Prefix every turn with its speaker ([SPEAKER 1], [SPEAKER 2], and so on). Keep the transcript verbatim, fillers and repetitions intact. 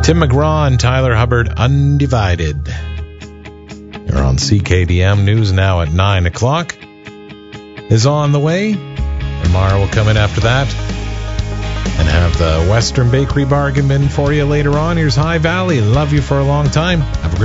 [SPEAKER 1] Tim McGraw and Tyler Hubbard, Undivided. You're on C K D M. News now at nine o'clock is on the way. And Mara will come in after that and have the Western Bakery bargain bin for you later on. Here's High Valley. Love you for a long time. Have a great